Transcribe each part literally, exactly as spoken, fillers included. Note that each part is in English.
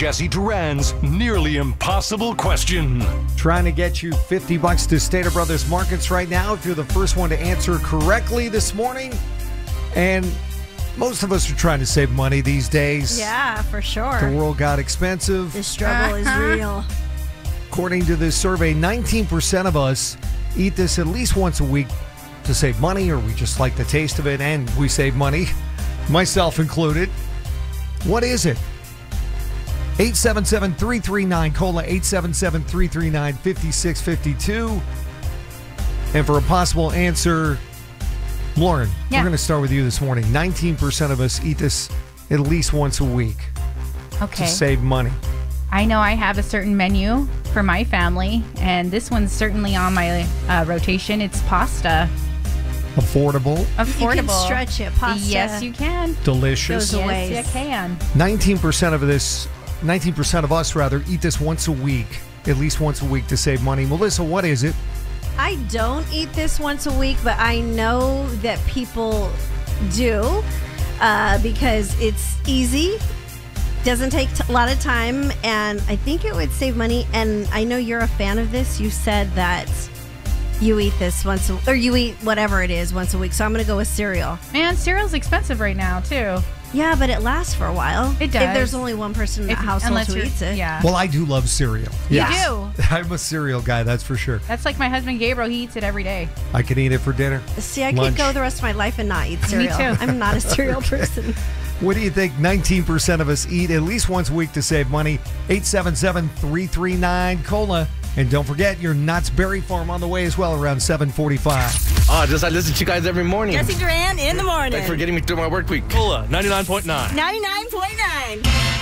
Jesse Duran's nearly impossible question. Trying to get you fifty bucks to Stater Brothers Markets right now if you're the first one to answer correctly this morning. And most of us are trying to save money these days. Yeah, for sure. The world got expensive. The struggle uh-huh. is real. According to this survey, nineteen percent of us eat this at least once a week to save money, or we just like the taste of it and we save money, myself included. What is it? eight seven seven, three three nine, COLA, eight seven seven, three three nine, five six five two. And for a possible answer, Lauren, yeah. we're going to start with you this morning. nineteen percent of us eat this at least once a week okay. to save money. I know I have a certain menu for my family, and this one's certainly on my uh, rotation. It's pasta. Affordable. Affordable. You can stretch it, pasta. Yes, you can. Delicious. Those Yes, ways. you can. nineteen percent of this, nineteen percent of us rather, eat this once a week, at least once a week to save money. Melissa, what is it? I don't eat this once a week, but I know that people do uh, because it's easy, doesn't take t- a lot of time, and I think it would save money. And I know you're a fan of this. You said that you eat this once, a, or you eat whatever it is once a week. So I'm going to go with cereal. Man, cereal's expensive right now, too. Yeah, but it lasts for a while. It does. If there's only one person in the If- household unless who you're- eats it. Yeah. Well, I do love cereal. You Yes. do. I'm a cereal guy, that's for sure. That's like my husband Gabriel. He eats it every day. I can eat it for dinner. See, I lunch. could go the rest of my life and not eat cereal. too. I'm not a cereal person. What do you think? nineteen percent of us eat at least once a week to save money. eight seven seven, three three nine, COLA. And don't forget your Knott's Berry Farm on the way as well around seven forty-five. Oh, just I listen to you guys every morning. Jesse Duran in the morning. Thanks for getting me through my work week. COLA ninety-nine point nine. ninety-nine point nine.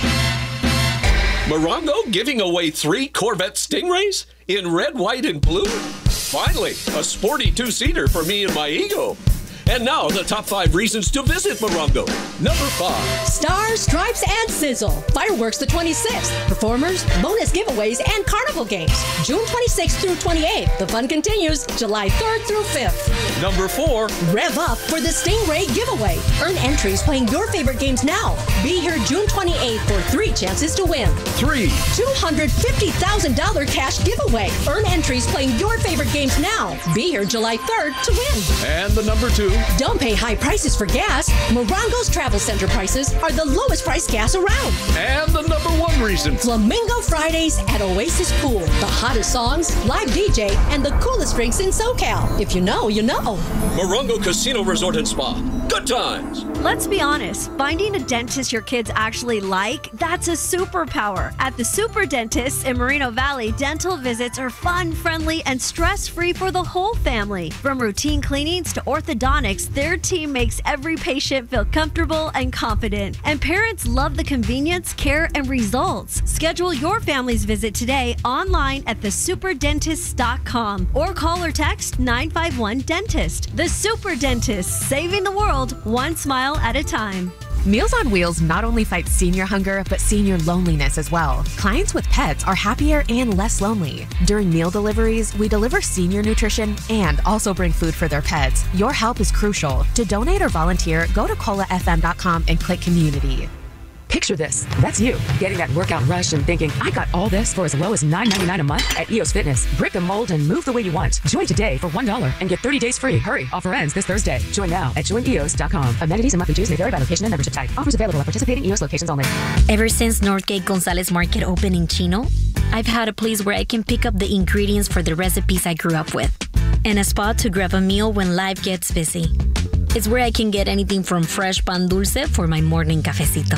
Morongo giving away three Corvette Stingrays in red, white, and blue? Finally, a sporty two-seater for me and my ego. And now, the top five reasons to visit Morongo. Number five. Stars, Stripes, and Sizzle. Fireworks the twenty-sixth. Performers, bonus giveaways, and carnival games. June twenty-sixth through twenty-eighth. The fun continues July third through fifth. Number four. Rev up for the Stingray giveaway. Earn entries playing your favorite games now. Be here June twenty-eighth for three chances to win. Three. two hundred fifty thousand dollars cash giveaway. Earn entries playing your favorite games now. Be here July third to win. And the number two. Don't pay high prices for gas. Morongo's Travel Center prices are the lowest price gas around. And the number one reason. Flamingo Fridays at Oasis Pool. The hottest songs, live D J, and the coolest drinks in SoCal. If you know, you know. Morongo Casino Resort and Spa. Good times. Let's be honest, finding a dentist your kids actually like, that's a superpower. At the Super Dentists in Moreno Valley, dental visits are fun, friendly, and stress-free for the whole family. From routine cleanings to orthodontics, their team makes every patient feel comfortable and confident. And parents love the convenience, care, and results. Schedule your family's visit today online at the super dentists dot com or call or text nine five one dentist. The Super Dentists, saving the world one smile at a time. Meals on Wheels not only fight senior hunger, but senior loneliness as well. Clients with pets are happier and less lonely. During meal deliveries, we deliver senior nutrition and also bring food for their pets. Your help is crucial. To donate or volunteer, go to cola f m dot com and click community. Picture this. That's you, getting that workout rush and thinking, I got all this for as low as nine ninety-nine a month at E O S Fitness. Break the mold and move the way you want. Join today for one dollar and get thirty days free. Hurry, offer ends this Thursday. Join now at join e o s dot com. Amenities and monthly dues may vary by location and membership type. Offers available at participating E O S locations only. Ever since Northgate Gonzalez Market opened in Chino, I've had a place where I can pick up the ingredients for the recipes I grew up with. And a spot to grab a meal when life gets busy. It's where I can get anything from fresh pan dulce for my morning cafecito,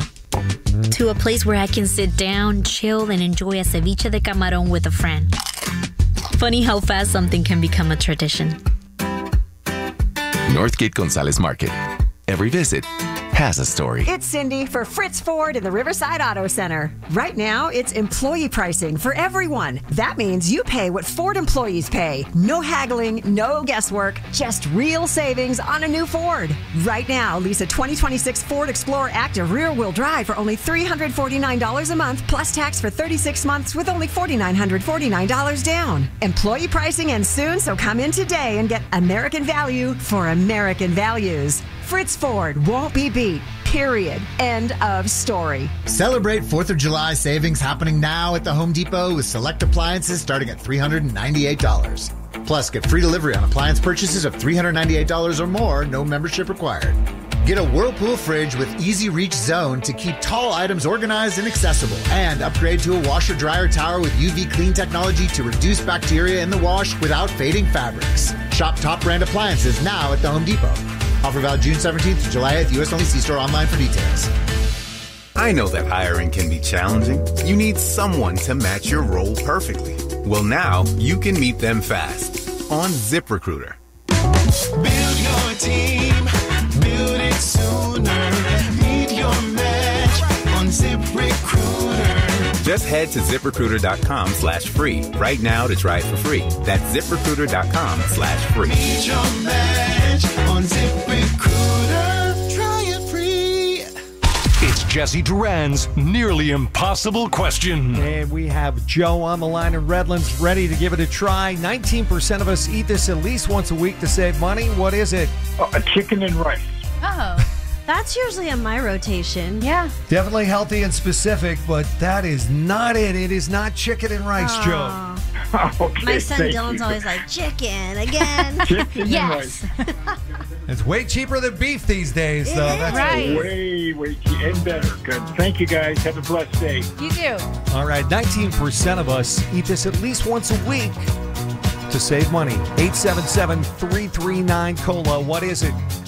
to a place where I can sit down, chill, and enjoy a ceviche de camarón with a friend. Funny how fast something can become a tradition. Northgate Gonzalez Market. Every visit has a story. It's Cindy for Fritz Ford in the Riverside Auto Center. Right now, it's employee pricing for everyone. That means you pay what Ford employees pay. No haggling, no guesswork, just real savings on a new Ford. Right now, lease a twenty twenty-six Ford Explorer Active rear-wheel drive for only three hundred forty-nine dollars a month, plus tax for thirty-six months with only four thousand nine hundred forty-nine dollars down. Employee pricing ends soon, so come in today and get American value for American values. Fritz Ford won't be beat. period. End of story. Celebrate fourth of July savings happening now at the Home Depot with select appliances starting at three hundred ninety-eight dollars. Plus, get free delivery on appliance purchases of three hundred ninety-eight dollars or more, no membership required. Get a Whirlpool fridge with Easy Reach Zone to keep tall items organized and accessible. And upgrade to a washer-dryer tower with U V clean technology to reduce bacteria in the wash without fading fabrics. Shop top brand appliances now at the Home Depot. Offer valid June seventeenth to July eighth, U S only. See store online for details. I know that hiring can be challenging. You need someone to match your role perfectly. Well, now you can meet them fast on ZipRecruiter. Build your team, build it sooner. Meet your match on ZipRecruiter. Just head to ZipRecruiter.com slash free right now to try it for free. That's ZipRecruiter.com slash free. Meet your match on ZipRecruiter. Try it free. It's Jesse Duran's Nearly Impossible Question. And we have Joe on the line in Redlands ready to give it a try. nineteen percent of us eat this at least once a week to save money. What is it? Oh, a chicken and rice. Oh. That's usually in my rotation. Yeah. Definitely healthy and specific, but that is not it. It is not chicken and rice, Aw. Joe. Okay, My son thank Dylan's you. always like, chicken again. Chicken yes. and rice. It's way cheaper than beef these days, though. It That's Right. Way, way, and better. Good. Thank you, guys. Have a blessed day. You do. All right, nineteen percent of us eat this at least once a week to save money. eight seven seven, three three nine, C O L A. What is it?